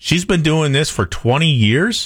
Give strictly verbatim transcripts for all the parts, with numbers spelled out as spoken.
She's been doing this for twenty years?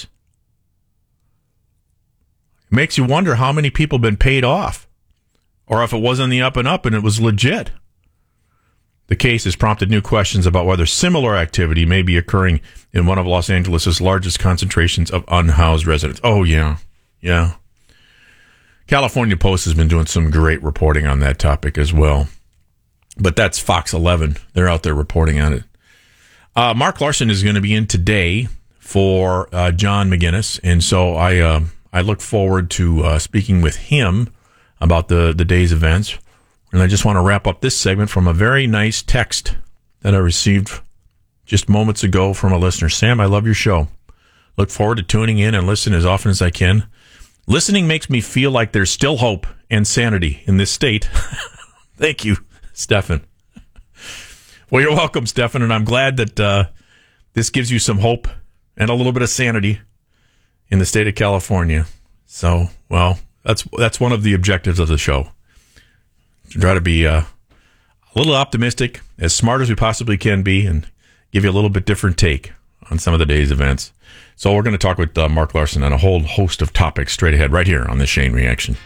It makes you wonder how many people have been paid off, or if it was on the up and up and it was legit. The case has prompted new questions about whether similar activity may be occurring in one of Los Angeles' largest concentrations of unhoused residents. Oh, yeah. Yeah. California Post has been doing some great reporting on that topic as well. But that's Fox eleven. They're out there reporting on it. Uh, Mark Larson is going to be in today for uh, John McGinnis. And so I uh, I look forward to uh, speaking with him about the, the day's events. And I just want to wrap up this segment from a very nice text that I received just moments ago from a listener. Sam, I love your show. Look forward to tuning in and listen as often as I can. Listening makes me feel like there's still hope and sanity in this state. Thank you, Stefan. Well, you're welcome, Stefan, and I'm glad that uh, this gives you some hope and a little bit of sanity in the state of California. So, well, that's that's one of the objectives of the show. To try to be uh, a little optimistic, as smart as we possibly can be, and give you a little bit different take on some of the day's events. So we're going to talk with uh, Mark Larson on a whole host of topics straight ahead right here on the Shane Reaction.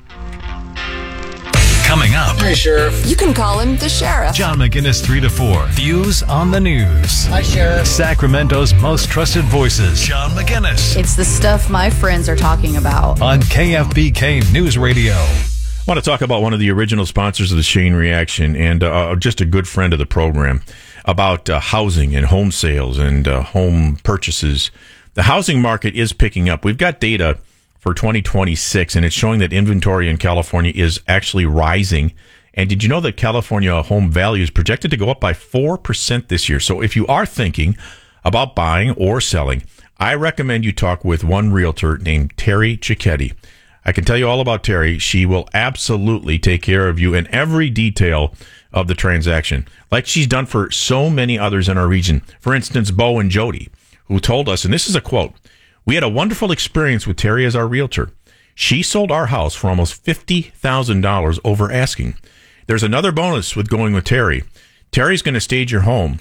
Coming up. Hi, Sheriff. You can call him the Sheriff. John McGinnis, three to four. Views on the news. Hi, Sheriff. Sacramento's most trusted voices. John McGinnis. It's the stuff my friends are talking about. On K F B K News Radio. I want to talk about one of the original sponsors of the Shane Reaction and uh, just a good friend of the program about uh, housing and home sales and uh, home purchases. The housing market is picking up. We've got data for twenty twenty-six, and it's showing that inventory in California is actually rising. And did you know that California home value is projected to go up by four percent this year? So if you are thinking about buying or selling, I recommend you talk with one realtor named Terry Cicchetti. I can tell you all about Terry. She will absolutely take care of you in every detail of the transaction, like she's done for so many others in our region. For instance, Bo and Jody, who told us, and this is a quote, "We had a wonderful experience with Terry as our realtor. She sold our house for almost fifty thousand dollars over asking. There's another bonus with going with Terry. Terry's going to stage your home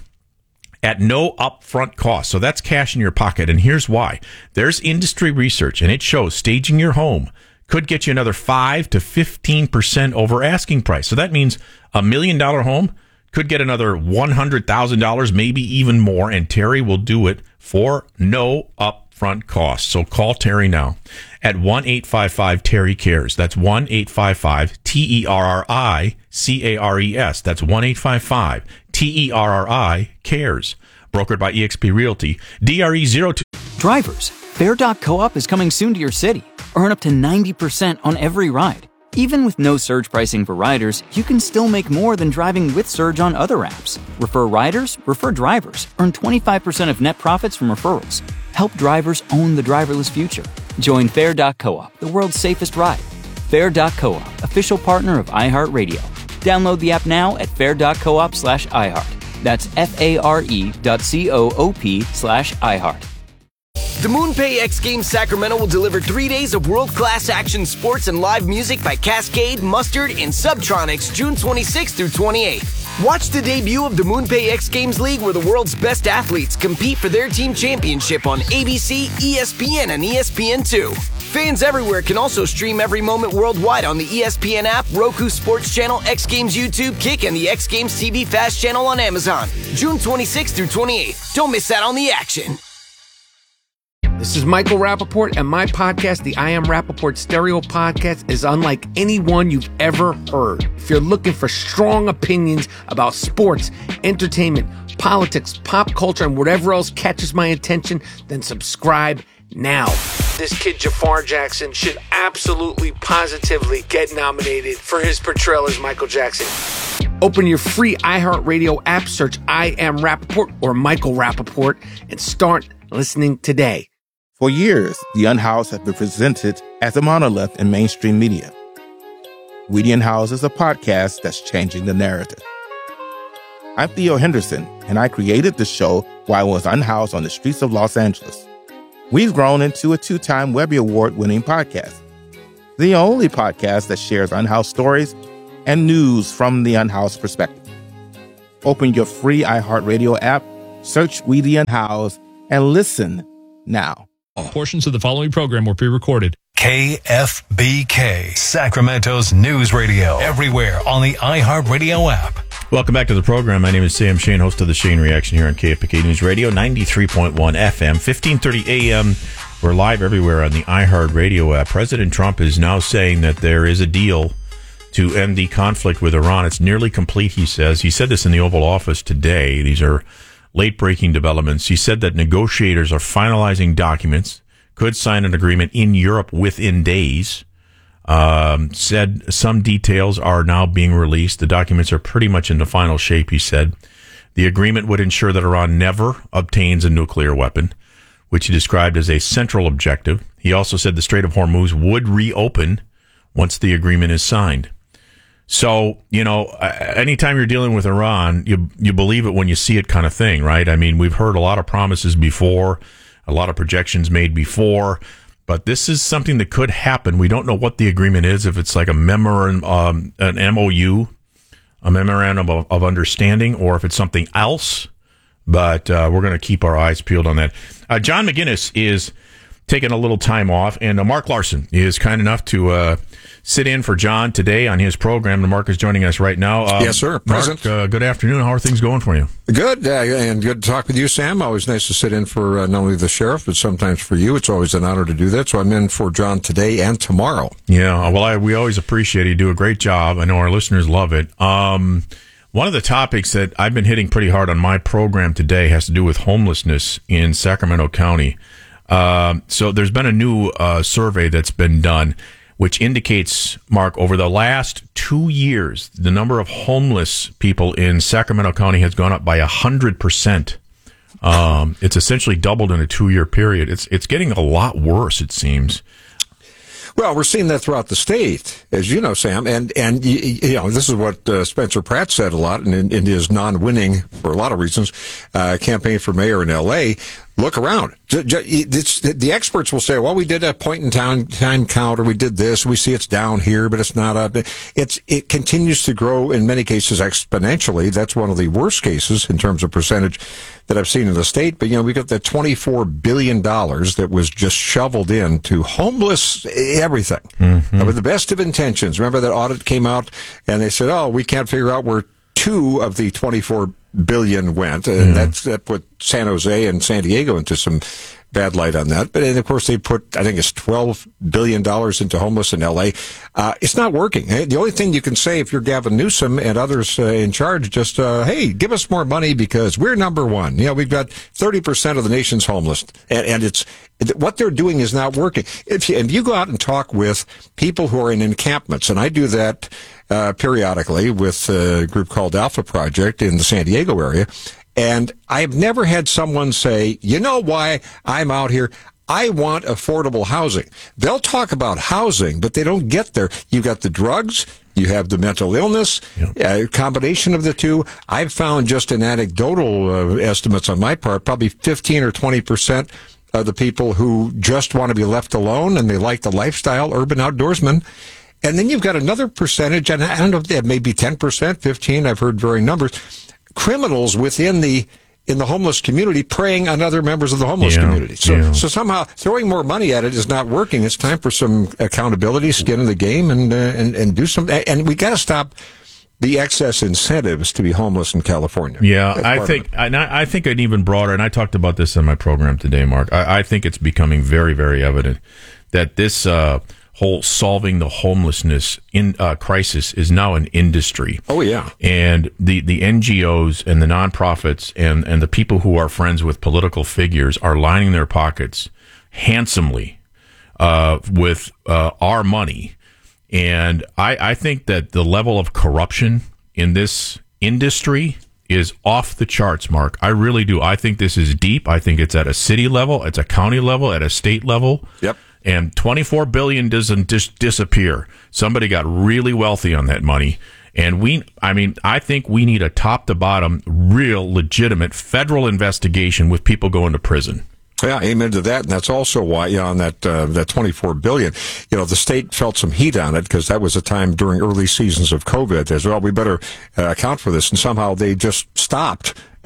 at no upfront cost. So that's cash in your pocket. And here's why. There's industry research, and it shows staging your home could get you another five to fifteen percent over asking price. So that means a million dollar home could get another one hundred thousand dollars, maybe even more. And Terry will do it for no upfront cost. So call Terry now at one eight five five Terry Cares. That's one eight five five T E R R I C A R E S. That's one eight five five T E R R I Cares. Brokered by eXp Realty. D R E zero two. Drivers, Fair dot co-op is coming soon to your city. Earn up to ninety percent on every ride. Even with no surge pricing for riders, you can still make more than driving with Surge on other apps. Refer riders, refer drivers. Earn twenty-five percent of net profits from referrals. Help drivers own the driverless future. Join Fair dot co-op, the world's safest ride. Fair dot co-op, official partner of iHeartRadio. Download the app now at fair dot coop slash iHeart. That's F-A-R-E dot C-O-O-P slash iHeart. The MoonPay X Games Sacramento will deliver three days of world-class action sports and live music by Cascade, Mustard, and Subtronics June twenty-sixth through twenty-eighth. Watch the debut of the MoonPay X Games League, where the world's best athletes compete for their team championship on A B C, E S P N, and E S P N two. Fans everywhere can also stream every moment worldwide on the E S P N app, Roku Sports Channel, X Games YouTube, Kick, and the X Games T V Fast Channel on Amazon. June twenty-sixth through twenty-eighth. Don't miss out on the action. This is Michael Rappaport, and my podcast, the I Am Rappaport Stereo Podcast, is unlike any one you've ever heard. If you're looking for strong opinions about sports, entertainment, politics, pop culture, and whatever else catches my attention, then subscribe now. This kid, Jafar Jackson, should absolutely, positively get nominated for his portrayal as Michael Jackson. Open your free iHeartRadio app, search I Am Rappaport or Michael Rappaport, and start listening today. For years, The Unhoused has been presented as a monolith in mainstream media. We The Unhoused is a podcast that's changing the narrative. I'm Theo Henderson, and I created the show while I was unhoused on the streets of Los Angeles. We've grown into a two-time Webby Award-winning podcast, the only podcast that shares unhoused stories and news from the unhoused perspective. Open your free iHeartRadio app, search We The Unhoused, and listen now. Portions of the following program were pre-recorded. K F B K, Sacramento's news radio. Everywhere on the iHeartRadio app. Welcome back to the program. My name is Sam Shane, host of the Shane Reaction here on K F B K News Radio, ninety-three point one F M, fifteen thirty A M. We're live everywhere on the iHeartRadio app. President Trump is now saying that there is a deal to end the conflict with Iran. It's nearly complete, he says. He said this in the Oval Office today. These are late-breaking developments. He said that negotiators are finalizing documents, could sign an agreement in Europe within days. Um, said some details are now being released. The documents are pretty much in the final shape, he said. The agreement would ensure that Iran never obtains a nuclear weapon, which he described as a central objective. He also said the Strait of Hormuz would reopen once the agreement is signed. So, you know, anytime you're dealing with Iran, you you believe it when you see it kind of thing, right? I mean, we've heard a lot of promises before, a lot of projections made before, but this is something that could happen. We don't know what the agreement is, if it's like a memorandum, um, an M O U, a memorandum of, of understanding, or if it's something else, but uh, we're going to keep our eyes peeled on that. Uh, John McGinnis is taking a little time off, and uh, Mark Larson is kind enough to uh, sit in for John today on his program, and Mark is joining us right now. Um, yes, sir. Present. Mark, uh, good afternoon. How are things going for you? Good, uh, and good to talk with you, Sam. Always nice to sit in for uh, not only the sheriff, but sometimes for you. It's always an honor to do that, so I'm in for John today and tomorrow. Yeah, well, I, we always appreciate it. You do a great job. I know our listeners love it. Um, one of the topics that I've been hitting pretty hard on my program today has to do with homelessness in Sacramento County. Um, so there's been a new uh, survey that's been done, which indicates, Mark, over the last two years, the number of homeless people in Sacramento County has gone up by one hundred percent. Um, it's essentially doubled in a two-year period. It's it's getting a lot worse, it seems. Well, we're seeing that throughout the state, as you know, Sam, and and you know this is what uh, Spencer Pratt said a lot in, in his non-winning, for a lot of reasons, uh, campaign for mayor in L A. Look around. It's, the experts will say, well, we did a point in time, time count, or we did this. We see it's down here, but it's not up. It's, it continues to grow in many cases exponentially. That's one of the worst cases in terms of percentage that I've seen in the state. But, you know, we got that twenty-four billion dollars that was just shoveled into homeless everything. Mm-hmm. With the best of intentions. Remember that audit came out and they said, oh, we can't figure out where two of the twenty-four billion went, and yeah. that's that put San Jose and San Diego into some bad light on that. But and of course they put, I think it's twelve billion dollars into homeless in L A. Uh, it's not working. The only thing you can say if you're Gavin Newsom and others uh, in charge, just uh, hey, give us more money because we're number one. You know, we've got thirty percent of the nation's homeless, and, and it's what they're doing is not working. If you, if you go out and talk with people who are in encampments, and I do that uh, periodically with a group called Alpha Project in the San Diego area. And I've never had someone say, you know why I'm out here? I want affordable housing. They'll talk about housing, but they don't get there. You got the drugs, you have the mental illness, a uh, combination of the two. I've found just in anecdotal uh, estimates on my part, probably fifteen or twenty percent of the people who just want to be left alone and they like the lifestyle, urban outdoorsmen. And then you've got another percentage, and I don't know if that may be ten percent, fifteen, I've heard varying numbers, criminals within the in the homeless community preying on other members of the homeless yeah, community. So yeah. so somehow throwing more money at it is not working. It's time for some accountability, skin in the game, and uh, and, and do some. And we got to stop the excess incentives to be homeless in California. Yeah, I think I, I think an even broader, and I talked about this in my program today, Mark. I, I think it's becoming very, very evident that this uh, whole solving the homelessness in uh, crisis is now an industry. Oh yeah, and the, the N G Os and the nonprofits and and the people who are friends with political figures are lining their pockets handsomely uh, with uh, our money. And I, I think that the level of corruption in this industry is off the charts, Mark. I really do. I think this is deep. I think it's at a city level, it's a county level, at a state level. Yep. And twenty-four billion dollars doesn't just disappear. Somebody got really wealthy on that money. And we, I mean, I think we need a top to bottom, real legitimate federal investigation with people going to prison. Yeah, amen to that. And that's also why, you know, on that, uh, that twenty-four billion dollars, you know, the state felt some heat on it because that was a time during early seasons of COVID as well. We better uh, account for this. And somehow they just stopped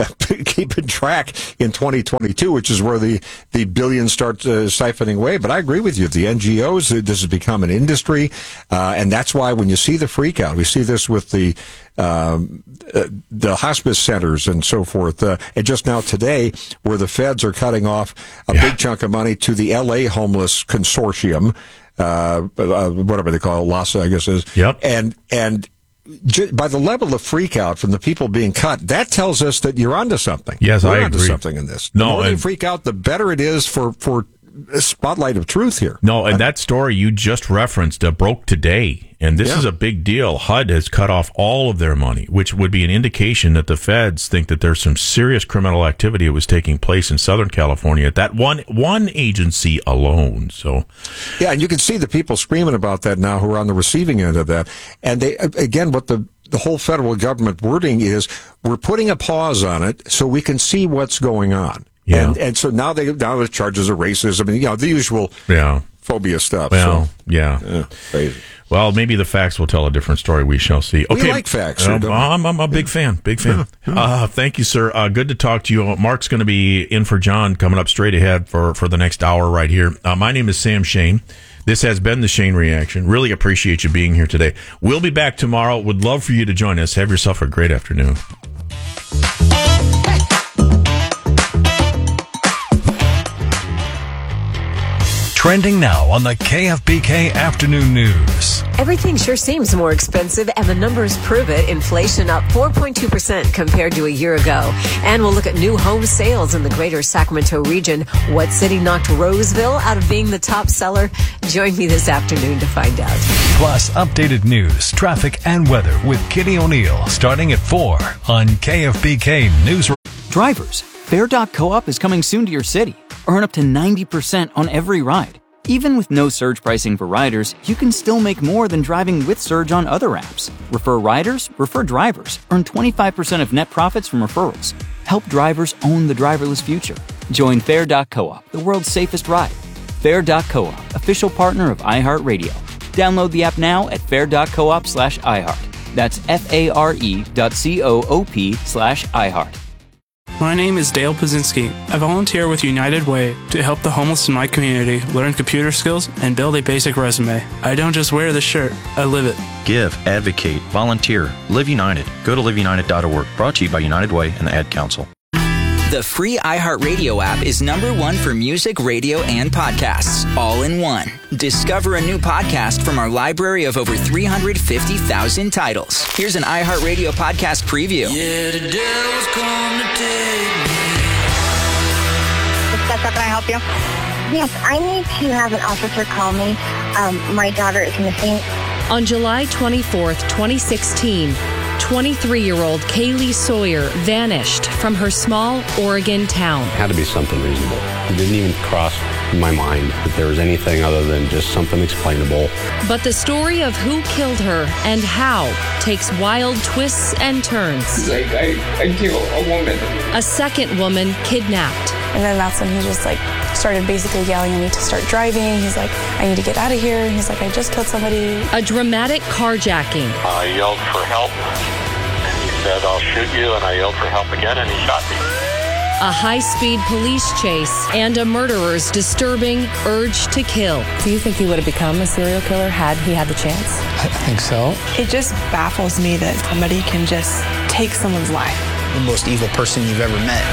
keeping track in twenty twenty-two, which is where the, the billions start uh, siphoning away. But I agree with you. The N G Os, this has become an industry, uh, and that's why when you see the freak out, we see this with the um, uh, the hospice centers and so forth, uh, and just now today, where the feds are cutting off a yeah. big chunk of money to the L A Homeless Consortium, uh, uh, whatever they call it, LAHSA, I guess is. Yep. And, and, by the level of freak out from the people being cut, that tells us that you're onto something. Yes, We're I onto agree. something in this. No, the more and, they freak out, the better it is for, for a spotlight of truth here. No, and that story you just referenced uh, broke today, and this yeah. is a big deal. H U D has cut off all of their money, which would be an indication that the feds think that there's some serious criminal activity that was taking place in Southern California at that one one agency alone. So, yeah, and you can see the people screaming about that now who are on the receiving end of that. And they, again, what the the whole federal government wording is, we're putting a pause on it so we can see what's going on. Yeah. And, and so now they now the charges of racism and, you know, the usual yeah. phobia stuff. Well, so, yeah. yeah. Crazy. Well, maybe the facts will tell a different story. We shall see. Okay. We like facts. Uh, I'm, I'm a big fan. Big fan. Uh, thank you, sir. Uh, good to talk to you. Mark's going to be in for John coming up straight ahead for, for the next hour right here. Uh, my name is Sam Shane. This has been the Shane Reaction. Really appreciate you being here today. We'll be back tomorrow. Would love for you to join us. Have yourself a great afternoon. Trending now on the K F B K Afternoon News. Everything sure seems more expensive, and the numbers prove it. Inflation up four point two percent compared to a year ago. And we'll look at new home sales in the greater Sacramento region. What city knocked Roseville out of being the top seller? Join me this afternoon to find out. Plus, updated news, traffic, and weather with Kitty O'Neill starting at four on K F B K News. Drivers, Fair dot co-op is coming soon to your city. Earn up to ninety percent on every ride. Even with no surge pricing for riders, you can still make more than driving with Surge on other apps. Refer riders, refer drivers. Earn twenty-five percent of net profits from referrals. Help drivers own the driverless future. Join Fair dot co-op, the world's safest ride. Fair dot co-op, official partner of iHeartRadio. Download the app now at fair dot coop slash iHeart. That's F-A-R-E dot C-O-O-P slash iHeart. My name is Dale Pazinski. I volunteer with United Way to help the homeless in my community learn computer skills and build a basic resume. I don't just wear the shirt, I live it. Give, advocate, volunteer, Live United. Go to live united dot org. Brought to you by United Way and the Ad Council. The free iHeartRadio app is number one for music, radio, and podcasts, all in one. Discover a new podcast from our library of over three hundred fifty thousand titles. Here's an iHeartRadio podcast preview. Yeah, the devil's come to take me. Can I help you? Yes, I need to have an officer call me. Um, my daughter is missing. On July twenty-fourth, twenty sixteen, twenty-three-year-old Kaylee Sawyer vanished from her small Oregon town. It had to be something reasonable. It didn't even cross my mind that there was anything other than just something explainable. But the story of who killed her and how takes wild twists and turns. He's like, I, I killed a woman. A second woman kidnapped. And then that's when he just like started basically yelling at me to start driving. He's like, I need to get out of here. He's like, I just killed somebody. A dramatic carjacking. I yelled for help, and he said, I'll shoot you, and I yelled for help again, and he shot me. A high-speed police chase and a murderer's disturbing urge to kill. Do you think he would have become a serial killer had he had the chance? I think so. It just baffles me that somebody can just take someone's life. The most evil person you've ever met.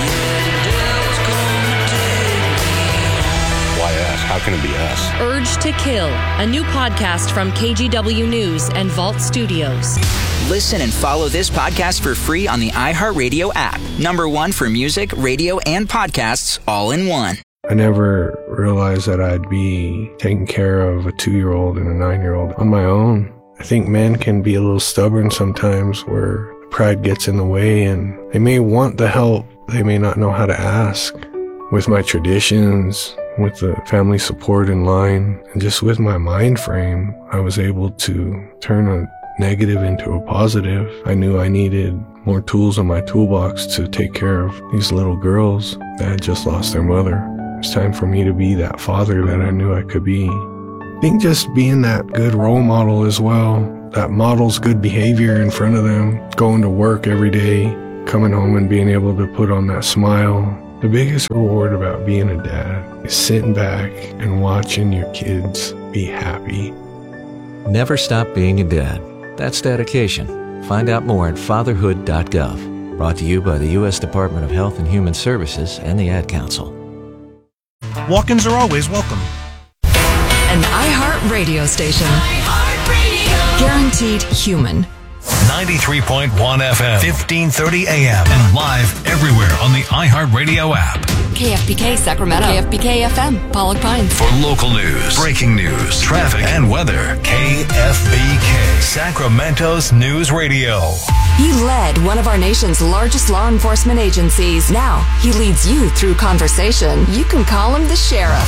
Why us? How can it be us? Urge to Kill, a new podcast from K G W News and Vault Studios. Listen and follow this podcast for free on the iHeartRadio app. Number one for music, radio, and podcasts, all in one. I never realized that I'd be taking care of a two-year-old and a nine-year-old on my own. I think men can be a little stubborn sometimes where pride gets in the way and they may want the help. They may not know how to ask. With my traditions, with the family support in line, and just with my mind frame, I was able to turn a negative into a positive. I knew I needed more tools in my toolbox to take care of these little girls that had just lost their mother. It was time for me to be that father that I knew I could be. I think just being that good role model as well, that models good behavior in front of them, going to work every day, coming home and being able to put on that smile. The biggest reward about being a dad is sitting back and watching your kids be happy. Never stop being a dad. That's dedication. Find out more at fatherhood dot gov. Brought to you by the U S Department of Health and Human Services and the Ad Council. Walk-ins are always welcome. An iHeart radio station. iHeart Radio. Guaranteed human. ninety-three point one F M, fifteen thirty A M, and live everywhere on the iHeartRadio app. K F B K Sacramento. K F B K F M, Pollock Pines. For local news, breaking news, traffic, and weather, K F B K, Sacramento's News Radio. He led one of our nation's largest law enforcement agencies. Now, he leads you through conversation. You can call him the sheriff.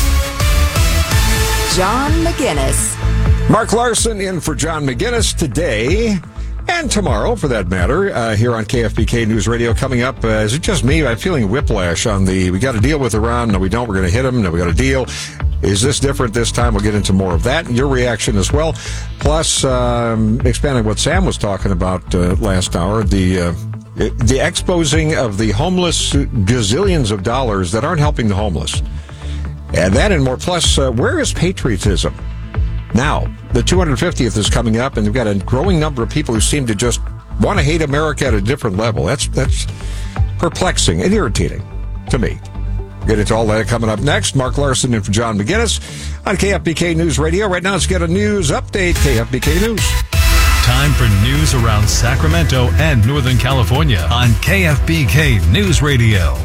John McGinnis. Mark Larson in for John McGinnis today. And tomorrow, for that matter, uh, here on K F B K News Radio. Coming up, uh, is it just me? I'm feeling whiplash on the, we got to deal with Iran. No, we don't. We're going to hit them. No, we got to deal. Is this different this time? We'll get into more of that. Your reaction as well. Plus, um, expanding what Sam was talking about uh, last hour, the uh, the exposing of the homeless gazillions of dollars that aren't helping the homeless. And that and more. Plus, uh, where is patriotism? Now, the two hundred fiftieth is coming up, and we've got a growing number of people who seem to just want to hate America at a different level. That's that's perplexing and irritating to me. We'll get into all that coming up next. Mark Larson and for John McGinnis on K F B K News Radio. Right now, let's get a news update. K F B K News. Time for news around Sacramento and Northern California on K F B K News Radio.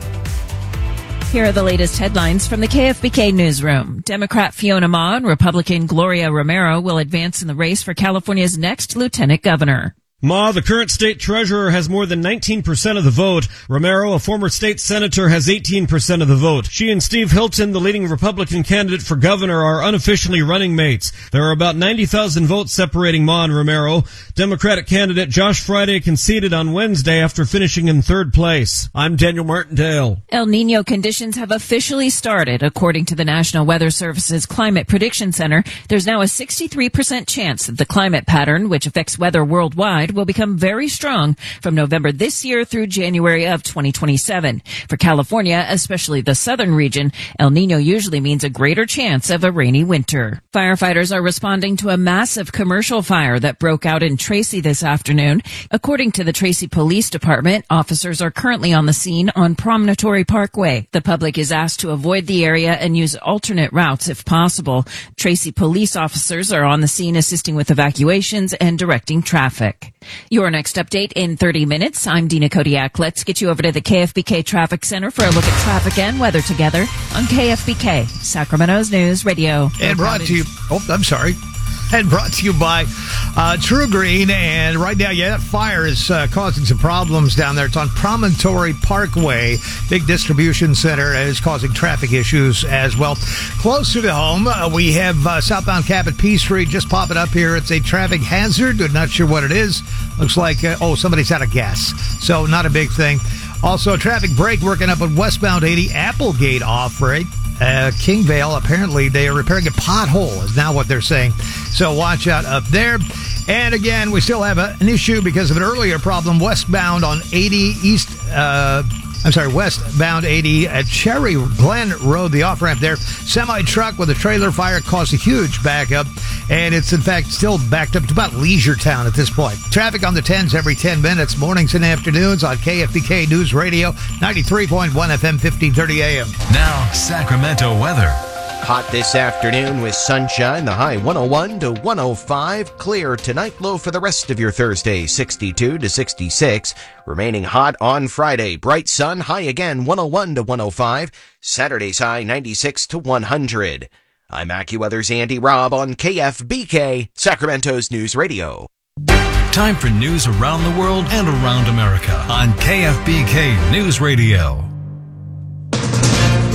Here are the latest headlines from the K F B K newsroom. Democrat Fiona Ma and Republican Gloria Romero will advance in the race for California's next lieutenant governor. Ma, the current state treasurer, has more than nineteen percent of the vote. Romero, a former state senator, has eighteen percent of the vote. She and Steve Hilton, the leading Republican candidate for governor, are unofficially running mates. There are about ninety thousand votes separating Ma and Romero. Democratic candidate Josh Friday conceded on Wednesday after finishing in third place. I'm Daniel Martindale. El Nino conditions have officially started. According to the National Weather Service's Climate Prediction Center, there's now a sixty-three percent chance that the climate pattern, which affects weather worldwide, will become very strong from November this year through January of twenty twenty-seven. For California, especially the southern region, El Nino usually means a greater chance of a rainy winter. Firefighters are responding to a massive commercial fire that broke out in Tracy this afternoon. According to the Tracy Police Department, officers are currently on the scene on Promontory Parkway. The public is asked to avoid the area and use alternate routes if possible. Tracy police officers are on the scene assisting with evacuations and directing traffic. Your next update in thirty minutes. I'm Dina Kodiak. Let's get you over to the K F B K Traffic Center for a look at traffic and weather together on K F B K, Sacramento's News Radio. And brought to you, oh, I'm sorry. And brought to you by uh, True Green. And right now, yeah, that fire is uh, causing some problems down there. It's on Promontory Parkway. Big distribution center is causing traffic issues as well. Closer to home, uh, we have uh, southbound Cabot P Street just popping up here. It's a traffic hazard. We're not sure what it is. Looks like, uh, oh, somebody's out of gas. So not a big thing. Also, a traffic break working up on westbound eighty, Applegate off, right? Uh, Kingvale, apparently they are repairing a pothole, is now what they're saying. So watch out up there. And again, we still have a, an issue because of an earlier problem westbound on eighty East, uh, I'm sorry, westbound eighty at Cherry Glen Road, the off-ramp there. Semi-truck with a trailer fire caused a huge backup, and it's in fact still backed up to about Leisure Town at this point. Traffic on the tens every ten minutes, mornings and afternoons on K F B K News Radio, ninety-three point one F M, fifteen thirty A M. Now, Sacramento weather. Hot this afternoon with sunshine, the high one oh one to one oh five. Clear tonight, low for the rest of your Thursday, sixty-two to sixty-six. Remaining hot on Friday, bright sun, high again one oh one to one oh five. Saturday's high ninety-six to one hundred. I'm AccuWeather's Andy Robb on K F B K, Sacramento's News Radio. Time for news around the world and around America on K F B K News Radio.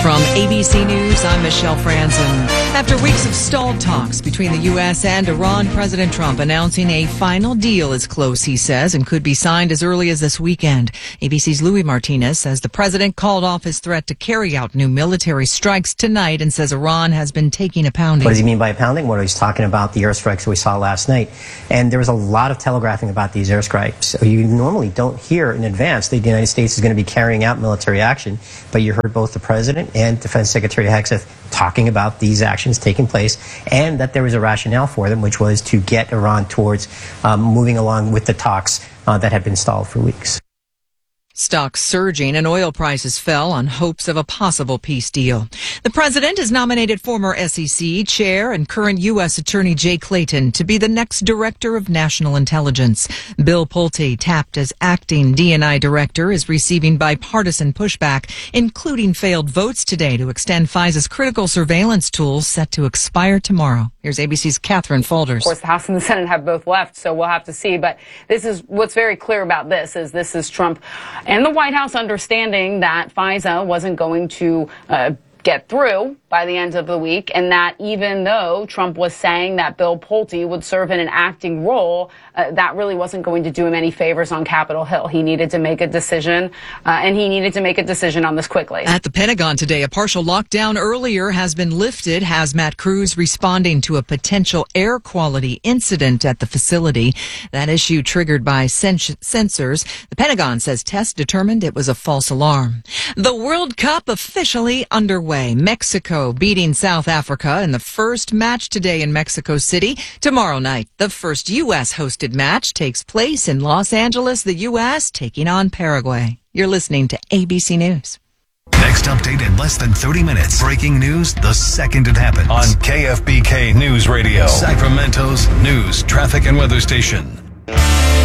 From A B C News, I'm Michelle Franzen. After weeks of stalled talks between the U S and Iran, President Trump announcing a final deal is close, he says, and could be signed as early as this weekend. A B C's Louis Martinez says the president called off his threat to carry out new military strikes tonight and says Iran has been taking a pounding. What does he mean by a pounding? What he's talking about the airstrikes we saw last night. And there was a lot of telegraphing about these airstrikes. You normally don't hear in advance that the United States is going to be carrying out military action, but you heard both the president and Defense Secretary Hegseth talking about these actions taking place and that there was a rationale for them, which was to get Iran towards um, moving along with the talks uh, that had been stalled for weeks. Stocks surging and oil prices fell on hopes of a possible peace deal. The president has nominated former S E C chair and current U S Attorney Jay Clayton to be the next director of national intelligence. Bill Pulte, tapped as acting D and I director, is receiving bipartisan pushback, including failed votes today to extend FISA's critical surveillance tools set to expire tomorrow. Here's A B C's Catherine Faulders. Of course, the House and the Senate have both left, so we'll have to see. But this is what's very clear about this is this is Trump and the White House understanding that FISA wasn't going to uh, get through by the end of the week, and that even though Trump was saying that Bill Pulte would serve in an acting role, uh, that really wasn't going to do him any favors on Capitol Hill. He needed to make a decision, uh, and he needed to make a decision on this quickly. At the Pentagon today, a partial lockdown earlier has been lifted. Hazmat crews responding to a potential air quality incident at the facility. That issue triggered by sens- sensors. The Pentagon says tests determined it was a false alarm. The World Cup officially underway. Mexico beating South Africa in the first match today in Mexico City. Tomorrow night, the first U S hosted match takes place in Los Angeles, the U S taking on Paraguay. You're listening to A B C News. Next update in less than thirty minutes. Breaking news the second it happens on K F B K News Radio, Sacramento's news, traffic, and weather station.